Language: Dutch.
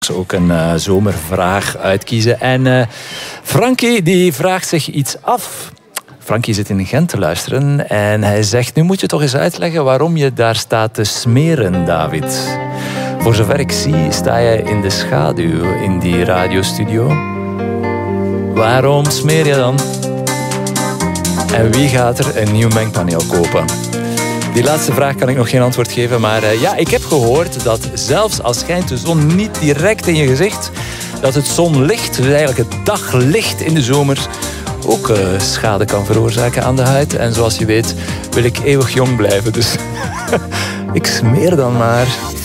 ook een zomervraag uitkiezen. En Frankie die vraagt zich iets af. Frankie zit in Gent te luisteren en hij zegt: nu moet je toch eens uitleggen waarom je daar staat te smeren, David. Voor zover ik zie sta je in de schaduw in die radiostudio. Waarom smeer je dan? En wie gaat er een nieuw mengpaneel kopen? Die laatste vraag kan ik nog geen antwoord geven, maar ja, ik heb gehoord dat zelfs al schijnt de zon niet direct in je gezicht, dat het zonlicht, dus eigenlijk het daglicht in de zomer, ook schade kan veroorzaken aan de huid. En zoals je weet wil ik eeuwig jong blijven, dus ik smeer dan maar.